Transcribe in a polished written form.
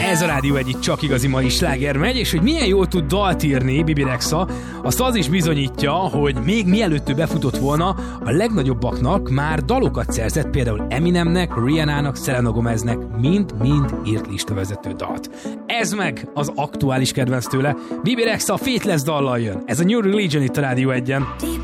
Ez a Rádió Egy, itt csak igazi mai sláger megy, és hogy milyen jól tud dalt írni Bibi Rexha, azt az is bizonyítja, hogy még mielőtt ő befutott volna, a legnagyobbaknak már dalokat szerzett, például Eminemnek, Rihannának, Selena Gomeznek, mind írt listavezető dalt. Ez meg az aktuális kedvenc tőle, Bibi Rexha Faithless dallal jön. Ez a New Religion itt a Rádió Egyen.